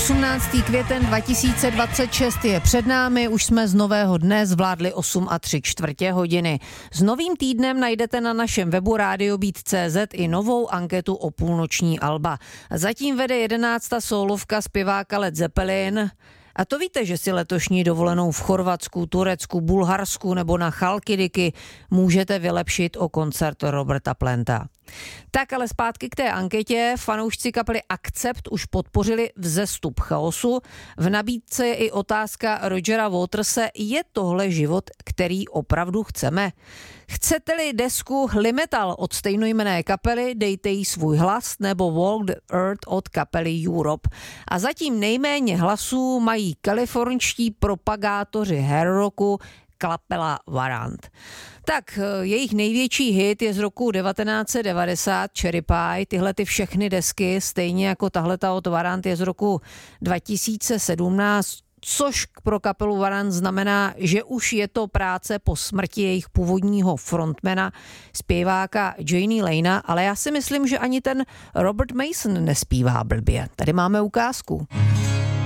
18. květen 2026 je před námi, už jsme z nového dne zvládli 8 3/4 hodiny. S novým týdnem najdete na našem webu RadioBeat.cz i novou anketu o půlnoční alba. Zatím vede 11. sólovka zpěváka Led Zeppelin. A to víte, že si letošní dovolenou v Chorvatsku, Turecku, Bulharsku nebo na Chalkidiky můžete vylepšit o koncert Roberta Planta. Tak ale zpátky k té anketě. Fanoušci kapely Accept už podpořili vzestup Chaosu. V nabídce je i otázka Rogera Waterse, je tohle život, který opravdu chceme? Chcete-li desku Limetal od stejnojmenné kapely, dejte jí svůj hlas, nebo Walk the Earth od kapely Europe. A zatím nejméně hlasů mají kalifornští propagátoři hair rocku kapela Warrant. Tak jejich největší hit je z roku 1990 Cherry Pie. Tyhle ty všechny desky, stejně jako tahleta od Warrant, je z roku 2017, což pro kapelu Warrant znamená, že už je to práce po smrti jejich původního frontmana, zpěváka Janie Lana, ale já si myslím, že ani ten Robert Mason nespívá blbě. Tady máme ukázku.